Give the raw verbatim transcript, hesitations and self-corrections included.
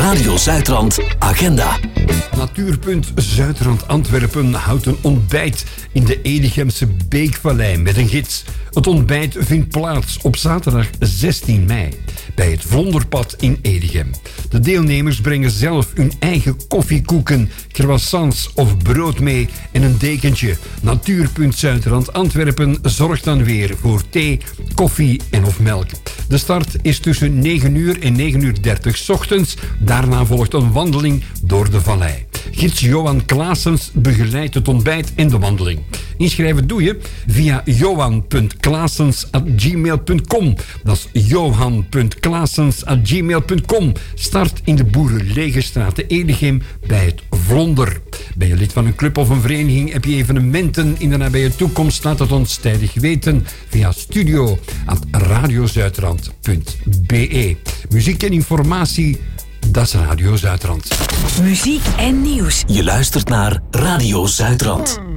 Radio Zuidrand agenda. Natuurpunt Zuidrand Antwerpen houdt een ontbijt in de Edichemse Beekvallei met een gids. Het ontbijt vindt plaats op zaterdag zestien mei bij het Vlonderpad in Edichem. De deelnemers brengen zelf hun eigen koffiekoeken, croissants of brood mee en een dekentje. Natuurpunt Zuidrand Antwerpen zorgt dan weer voor thee, koffie en of melk. De start is tussen negen uur en negen uur dertig 's ochtends. Daarna volgt een wandeling door de vallei. Gids Johan Klaasens begeleidt het ontbijt en de wandeling. Inschrijven doe je via johan punt klaasens at gmail punt com. Dat is johan punt klaasens at gmail punt com. Start in de Boerenlegerstraat te Edichem bij het Vlonder. Ben je lid van een club of een vereniging? Heb je evenementen in de nabije toekomst? Laat het ons tijdig weten via studio at radiozuidrand punt be. Muziek en informatie, dat is Radio Zuidrand. Muziek en nieuws. Je luistert naar Radio Zuidrand.